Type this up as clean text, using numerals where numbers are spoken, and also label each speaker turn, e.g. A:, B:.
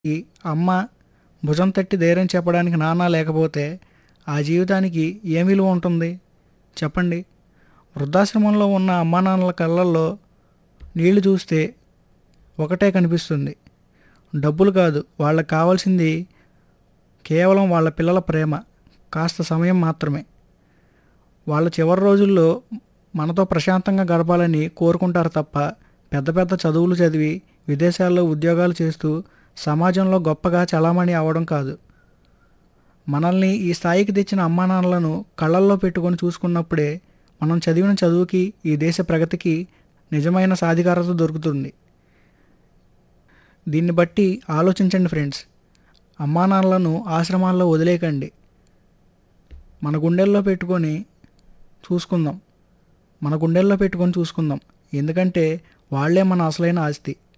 A: ఈ అమ్మ భుజం తట్టి ధైర్యం చెప్పడానికి నాన్న లేకపోతే ఆ జీవితానికి ఏం విలువ ఉంటుంది చెప్పండి. వృద్ధాశ్రమంలో ఉన్న అమ్మా నాన్నల కళ్ళల్లో నీళ్లు చూస్తే ఒకటే కనిపిస్తుంది, డబ్బులు కాదు. వాళ్ళకి కావాల్సింది కేవలం వాళ్ళ పిల్లల ప్రేమ, కాస్త సమయం మాత్రమే. వాళ్ళ చివరి రోజుల్లో మనతో ప్రశాంతంగా గడపాలని కోరుకుంటారు తప్ప పెద్ద పెద్ద చదువులు చదివి విదేశాల్లో ఉద్యోగాలు చేస్తూ సమాజంలో గొప్పగా చలామణి అవ్వడం కాదు. మనల్ని ఈ స్థాయికి తెచ్చిన అమ్మా నాన్నలను కళ్ళల్లో పెట్టుకొని చూసుకున్నప్పుడే మనం చదివిన చదువుకి, ఈ దేశ ప్రగతికి నిజమైన సాధికారత దొరుకుతుంది. దీన్ని బట్టి ఆలోచించండి ఫ్రెండ్స్. అమ్మా నాన్నలను ఆశ్రమాల్లో వదిలేయకండి. మన గుండెల్లో పెట్టుకొని చూసుకుందాం. ఎందుకంటే వాళ్ళే మన అసలైన ఆస్తి.